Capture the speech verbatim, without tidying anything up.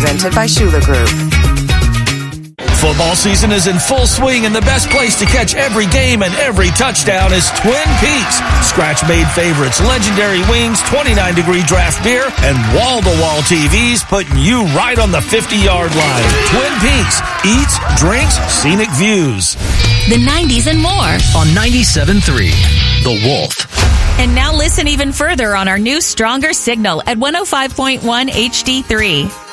presented by Schuler Group. Football season is in full swing, and the best place to catch every game and every touchdown is Twin Peaks. Scratch-made favorites, legendary wings, twenty-nine degree draft beer, and wall-to-wall T Vs putting you right on the fifty-yard line. Twin Peaks. Eats, drinks, scenic views. The nineties and more on ninety-seven point three The Wolf. And now listen even further on our new Stronger Signal at one oh five point one H D three.